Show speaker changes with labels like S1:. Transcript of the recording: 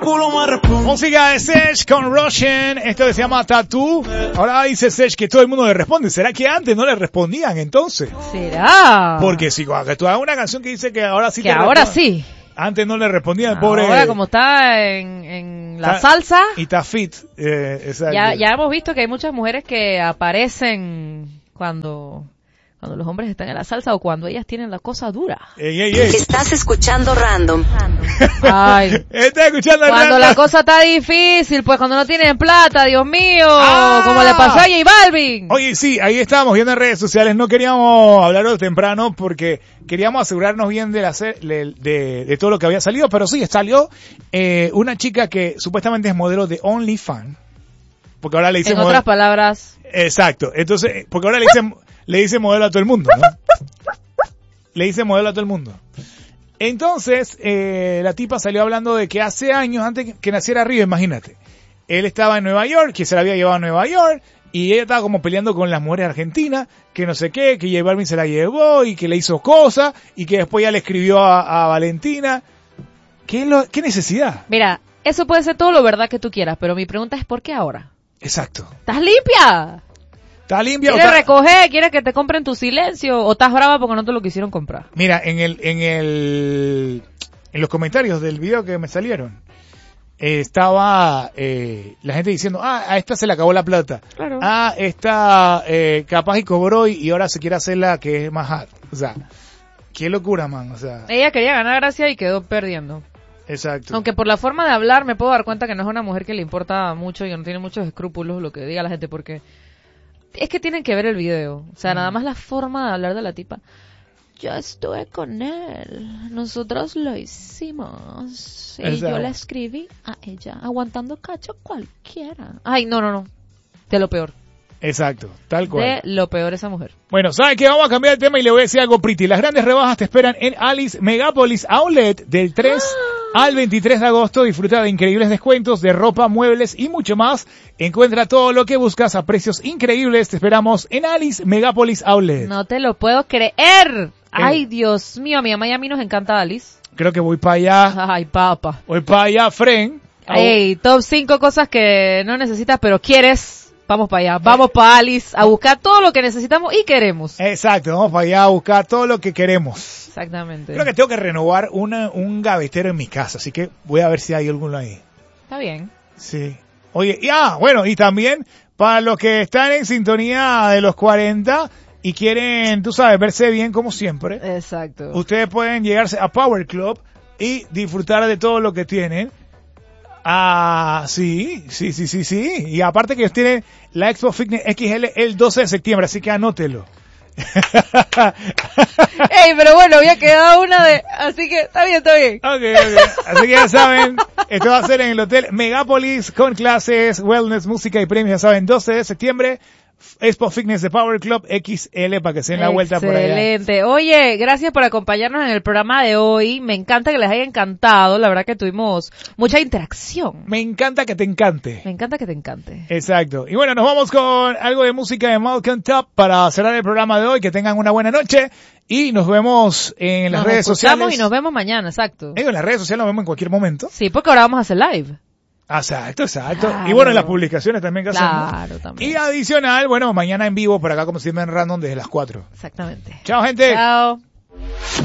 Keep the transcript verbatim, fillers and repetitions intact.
S1: culo me responde.
S2: Música de Sech con Roshan, esto que se llama Tattoo. Ahora dice Sech que todo el mundo le responde. ¿Será que antes no le respondían entonces?
S3: ¿Será?
S2: Porque si que tú hagas una canción que dice que ahora sí
S3: que
S2: te
S3: ahora
S2: responden.
S3: sí.
S2: Antes no le respondían,
S3: ahora,
S2: pobre.
S3: Ahora como está en, en la
S2: está,
S3: salsa.
S2: Y está fit. Eh, exacto.
S3: Ya, ya hemos visto que hay muchas mujeres que aparecen cuando... Cuando los hombres están en la salsa o cuando ellas tienen la cosa dura.
S2: Ey, ey, ey.
S4: Estás escuchando Random.
S3: Ay.
S2: Estás escuchando
S3: Cuando
S2: Random.
S3: la cosa está difícil, pues cuando no tienen plata, Dios mío.
S2: Ah.
S3: Como le pasó a J Balvin.
S2: Oye, sí, ahí estábamos viendo en redes sociales. No queríamos hablarlo temprano porque queríamos asegurarnos bien de, la, de, de, de todo lo que había salido. Pero sí, salió eh, una chica que supuestamente es modelo de OnlyFans. Porque ahora le dicen...
S3: En otras palabras.
S2: Exacto. Entonces, porque ahora le dicen... Le dice modelo a todo el mundo, ¿no? Le dice modelo a todo el mundo. Entonces, eh, la tipa salió hablando de que hace años, antes que naciera Riva, imagínate, él estaba en Nueva York, que se la había llevado a Nueva York, y ella estaba como peleando con las mujeres argentinas, que no sé qué, que J Balvin se la llevó, y que le hizo cosas, y que después ya le escribió a, a Valentina. ¿Qué, lo, ¿Qué necesidad?
S3: Mira, eso puede ser todo lo verdad que tú quieras, pero mi pregunta es ¿por qué ahora?
S2: Exacto.
S3: ¿Estás limpia?
S2: ¿Estás limpia?
S3: ¿Quieres
S2: está...
S3: recoger? ¿Quieres que te compren tu silencio? ¿O estás brava porque no te lo quisieron comprar?
S2: Mira, en el, en el, en los comentarios del video que me salieron, eh, estaba, eh, la gente diciendo, ah, a esta se le acabó la plata.
S3: Claro.
S2: Ah, esta, eh, capaz y cobró y, y ahora se quiere hacer la que es más hard. O sea, qué locura, man, o sea.
S3: Ella quería ganar gracia y quedó perdiendo.
S2: Exacto.
S3: Aunque por la forma de hablar me puedo dar cuenta que no es una mujer que le importa mucho y que no tiene muchos escrúpulos lo que diga la gente porque... Es que tienen que ver el video. O sea, mm. nada más la forma de hablar de la tipa. Yo estuve con él. Nosotros lo hicimos. Y Exacto. yo la escribí a ella. Aguantando cacho cualquiera. Ay, no, no, no. De lo peor.
S2: Exacto, tal cual.
S3: De lo peor esa mujer.
S2: Bueno, ¿saben qué? Vamos a cambiar el tema y le voy a decir algo pretty. Las grandes rebajas te esperan en Alice Megapolis Outlet del tres ¡Ah! Al veintitrés de agosto. Disfruta de increíbles descuentos de ropa, muebles y mucho más. Encuentra todo lo que buscas a precios increíbles. Te esperamos en Alice Megapolis Outlet.
S3: No te lo puedo creer. Ay, eh. Dios mío, a mi mamá y a mí nos encanta Alice.
S2: Creo que voy para allá.
S3: Ay, papá.
S2: Voy para allá, Fren.
S3: Ey, top cinco cosas que no necesitas pero quieres. Vamos para allá, vamos para Alice a buscar todo lo que necesitamos y queremos.
S2: Exacto, vamos para allá a buscar todo lo que queremos.
S3: Exactamente.
S2: Creo que tengo que renovar una, un gavetero en mi casa, así que voy a ver si hay alguno ahí.
S3: Está bien.
S2: Sí. Oye, y ah, bueno, y también para los que están en sintonía de los cuarenta y quieren, tú sabes, verse bien como siempre.
S3: Exacto.
S2: Ustedes pueden llegarse a Power Club y disfrutar de todo lo que tienen. Ah, sí, sí, sí, sí, sí. Y aparte que ellos tienen la Expo Fitness X L el doce de septiembre, así que anótelo.
S3: Ey, pero bueno, había quedado una de... Así que está bien, está bien.
S2: Ok, ok. Así que ya saben, esto va a ser en el Hotel Megapolis con clases, wellness, música y premios, ya saben, doce de septiembre. Expo Fitness de Power Club X L para que se den la vuelta por allá.
S3: Excelente. Oye, gracias por acompañarnos en el programa de hoy. Me encanta que les haya encantado. La verdad que tuvimos mucha interacción.
S2: Me encanta que te encante.
S3: Me encanta que te encante.
S2: Exacto. Y bueno, nos vamos con algo de música de Malcolm Top para cerrar el programa de hoy. Que tengan una buena noche y nos vemos en las
S3: nos
S2: redes sociales.
S3: Y nos vemos mañana, exacto.
S2: Digo, en las redes sociales nos vemos en cualquier momento.
S3: Sí, porque ahora vamos a hacer live.
S2: Exacto, exacto.
S3: Claro.
S2: Y bueno, en las publicaciones también que hacemos.
S3: Claro, también.
S2: Y adicional, bueno, mañana en vivo por acá como siempre en Random desde las cuatro.
S3: Exactamente.
S2: Chao, gente.
S3: Chao.